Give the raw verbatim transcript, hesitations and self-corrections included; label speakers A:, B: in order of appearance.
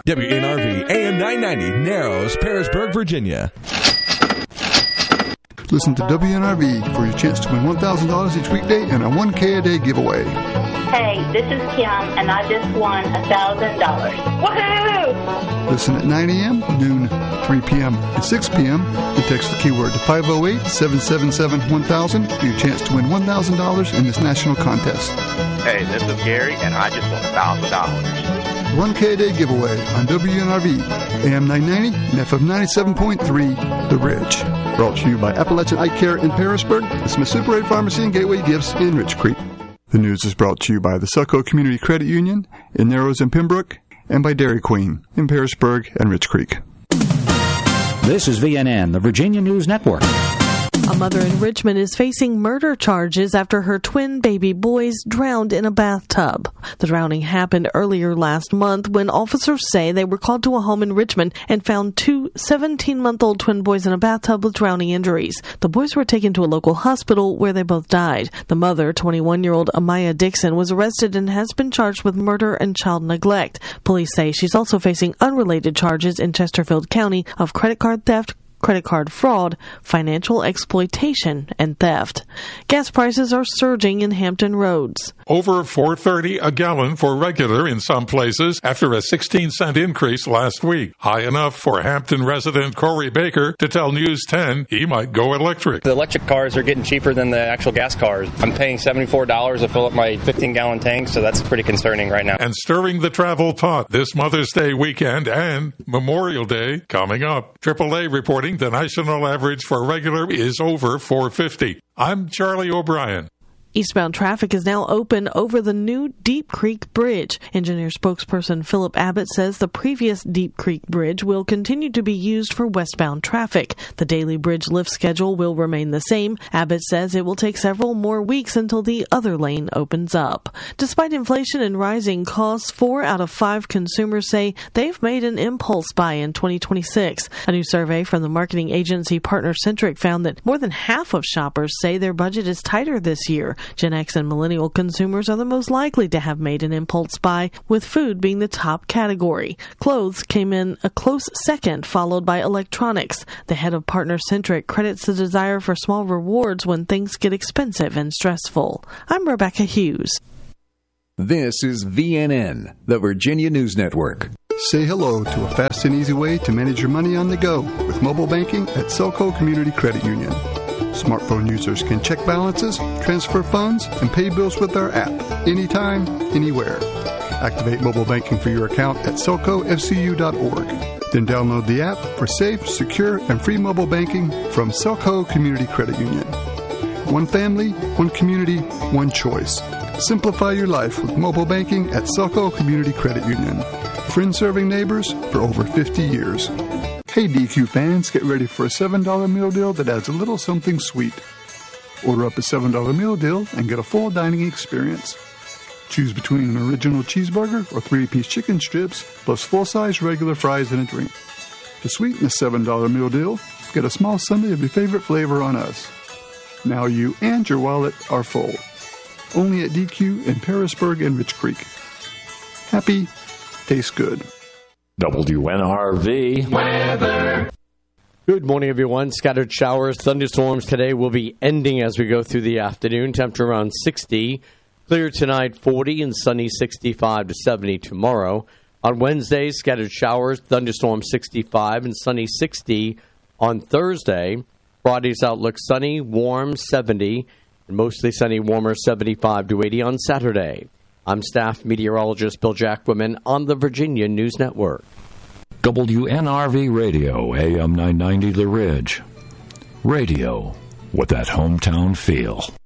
A: W N R V A M nine ninety, Narrows, Parisburg, Virginia.
B: Listen to W N R V for your chance to win one thousand dollars each weekday and a one K a day giveaway.
C: Hey, this is Kim, and I just won one thousand dollars. Woohoo!
B: Listen at nine a.m., noon, three p.m., and six p.m. and text the keyword to five oh eight, seven seven seven, one thousand for your chance to win one thousand dollars in this national contest.
D: Hey, this is Gary, and I just won one thousand dollars.
B: one K a day giveaway on W N R V, A M nine ninety, and F M ninety-seven point three, The Ridge. Brought to you by Appalachian Eye Care in Parisburg, the Smith Super eight Pharmacy and Gateway Gifts in Rich Creek. The news is brought to you by the Selco Community Credit Union in Narrows and Pembroke, and by Dairy Queen in Parisburg and Rich Creek.
E: This is V N N, the Virginia News Network.
F: A mother in Richmond is facing murder charges after her twin baby boys drowned in a bathtub. The drowning happened earlier last month when officers say they were called to a home in Richmond and found two seventeen-month-old twin boys in a bathtub with drowning injuries. The boys were taken to a local hospital where they both died. The mother, twenty-one-year-old Amaya Dixon, was arrested and has been charged with murder and child neglect. Police say she's also facing unrelated charges in Chesterfield County of credit card theft, credit card fraud, financial exploitation, and theft. Gas prices are surging in Hampton Roads.
G: Over four dollars and thirty cents a gallon for regular in some places after a sixteen cent increase last week. High enough for Hampton resident Corey Baker to tell News ten he might go electric.
H: The electric cars are getting cheaper than the actual gas cars. I'm paying seventy-four dollars to fill up my fifteen-gallon tank, so that's pretty concerning right now.
G: And stirring the travel pot this Mother's Day weekend and Memorial Day coming up. triple A reporting the national average for regular is over four dollars and fifty cents. I'm Charlie O'Brien.
F: Eastbound traffic is now open over the new Deep Creek Bridge. Engineer spokesperson Philip Abbott says the previous Deep Creek Bridge will continue to be used for westbound traffic. The daily bridge lift schedule will remain the same. Abbott says it will take several more weeks until the other lane opens up. Despite inflation and rising costs, four out of five consumers say they've made an impulse buy in twenty twenty-six. A new survey from the marketing agency Partner Centric found that more than half of shoppers say their budget is tighter this year. Gen X and millennial consumers are the most likely to have made an impulse buy, with food being the top category. Clothes came in a close second, followed by electronics. The head of Partner Centric credits the desire for small rewards when things get expensive and stressful. I'm Rebecca Hughes.
I: This is V N N, the Virginia News Network.
B: Say hello to a fast and easy way to manage your money on the go with mobile banking at Selco Community Credit Union. Smartphone users can check balances, transfer funds, and pay bills with our app anytime, anywhere. Activate mobile banking for your account at selco f c u dot org. Then download the app for safe, secure, and free mobile banking from Selco Community Credit Union. One family, one community, one choice. Simplify your life with mobile banking at Selco Community Credit Union. Friends serving neighbors for over fifty years. Hey D Q fans, get ready for a seven dollar meal deal that adds a little something sweet. Order up a seven dollar meal deal and get a full dining experience. Choose between an original cheeseburger or three-piece chicken strips, plus full-size regular fries and a drink. To sweeten the seven dollar meal deal, get a small sundae of your favorite flavor on us. Now you and your wallet are full. Only at D Q in Parisburg and Rich Creek. Happy, tastes good.
J: W N R V weather.
K: Good morning, everyone. Scattered showers, thunderstorms today will be ending as we go through the afternoon. Temperature around sixty. Clear tonight, forty, and sunny sixty-five to seventy tomorrow. On Wednesday, scattered showers, thunderstorms sixty-five, and sunny sixty on Thursday. Friday's outlook sunny, warm seventy, and mostly sunny, warmer seventy-five to eighty on Saturday. I'm staff meteorologist Bill Jacquemin on the Virginia News Network.
J: W N R V Radio, A M nine ninety The Ridge. Radio with that hometown feel.